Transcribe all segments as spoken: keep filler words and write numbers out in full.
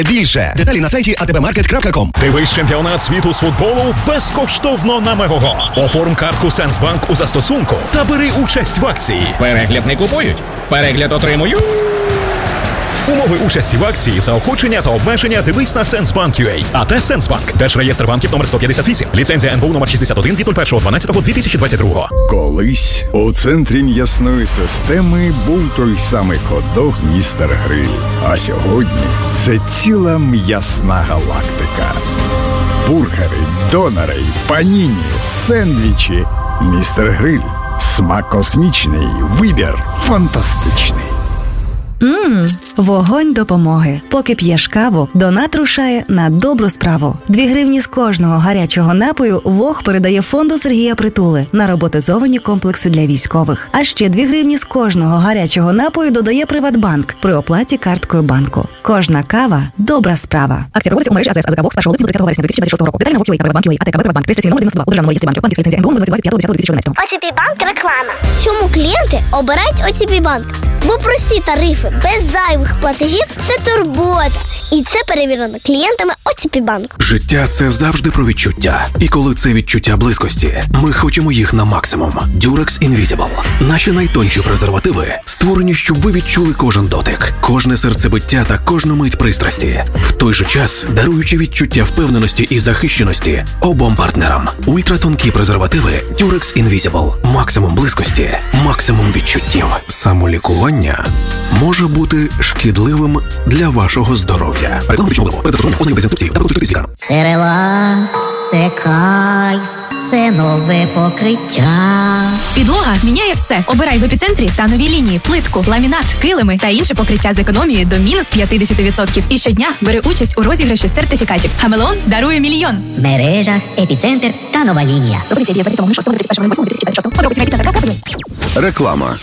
Більше деталі на сайті а те бе маркет крапка ком. Дивись чемпіонат світу з футболу безкоштовно на Мегого. Оформ картку Сенсбанк у застосунку та бери участь в акції. Перегляд не купують, перегляд отримую. Умови участі в акції, заохочення та обмеження дивись на Сенсбанк точка ю а. А те Сенсбанк. Держреєстр банків номер сто п'ятдесят вісім. Ліцензія ен бе у номер шістдесят один від першого дванадцятого дві тисячі двадцять другого. Колись у центрі м'ясної системи був той самий хот-дог містер Гриль. А сьогодні це ціла м'ясна галактика. Бургери, донери, паніні, сендвічі. Містер Гриль. Смак космічний, вибір фантастичний. Ммм, вогонь допомоги. Поки п'єш каву, донат рушає на добру справу. Дві гривні з кожного гарячого напою ВОГ передає фонду Сергія Притули на роботизовані комплекси для військових. А ще дві гривні з кожного гарячого напою додає Приватбанк при оплаті карткою банку. Кожна кава – добра справа. Акція проводиться у мережі АЗС АЗК ВОГ з першого липня до тридцятого вересня дві тисячі двадцять шостого року. Детально ВОГ.ЮА та Приватбанк.ЮА, АТК Приватбанк, реєстраційний номер дев'яносто два, у державному реєстрі банків, банківська ліцензія ен бе у номер двадцять два п'ятого десятого дві тисячі одинадцятого. о те пі Банк реклама. Чому клієнти обирають о те пі Банк? Бо прості тарифи, без зайвих платежів – це турбота. І це перевірено клієнтами о те пі Банк. Життя – це завжди про відчуття. І коли це відчуття близькості, ми хочемо їх на максимум. Durex Invisible. Наші найтонші презервативи створені, щоб ви відчули кожен дотик, кожне серцебиття та кожну мить пристрасті. В той же час, даруючи відчуття впевненості і захищеності обом партнерам. Ультратонкі презервативи Durex Invisible. Максимум близькості, максимум відчуттів. Самолікування може бути шкідливим для вашого здоров'я. Реклама пічного перед застосуванням ознайомтесь з інструкцією та консультуйтесь з лікарем. Це релакс, це кайф, це нове покриття. Підлога міняє все. Обирай в епіцентрі та нові лінії, плитку, ламінат, килими та інше покриття з економією до мінус п'ятдесят відсотків. І щодня бери участь у розіграші сертифікатів. Хамелеон дарує мільйон. Мережа, епіцентр та нова лінія. Пропозиція діє двадцять сьомого шостого тридцять першого восьмого дві тисячі двадцять шостого. Подробиці на епіцентр крапка ю а. Реклама.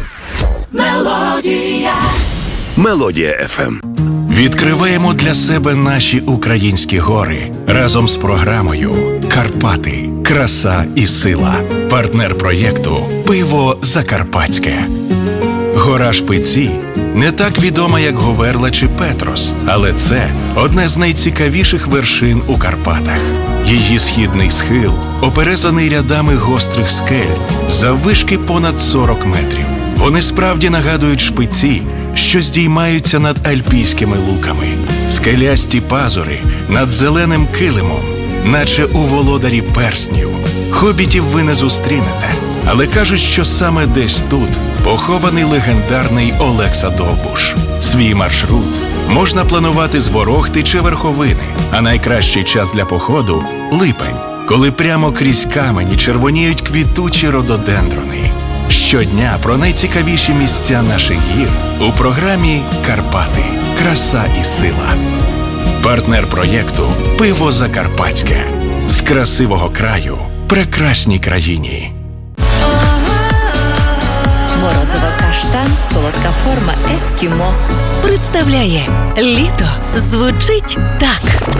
Мелодія. Мелодія еф ем. Відкриваємо для себе наші українські гори разом з програмою «Карпати. Краса і сила». Партнер проєкту «Пиво Закарпатське». Гора Шпиці не так відома, як Говерла чи Петрос, але це одне з найцікавіших вершин у Карпатах. Її східний схил оперезаний рядами гострих скель заввишки понад сорок метрів. Вони справді нагадують шпиці, що здіймаються над альпійськими луками. Скелясті пазури над зеленим килимом, наче у володарі перснів. Хобітів ви не зустрінете, але кажуть, що саме десь тут похований легендарний Олекса Довбуш. Свій маршрут можна планувати з Ворохти чи Верховини, а найкращий час для походу – липень, коли прямо крізь камені червоніють квітучі рододендрони. Щодня про найцікавіші місця наших гір у програмі «Карпати. Краса і сила». Партнер проєкту «Пиво Закарпатське». З красивого краю прекрасній країні. Морозиво каштан, солодка форма ескімо. Представляє літо звучить так.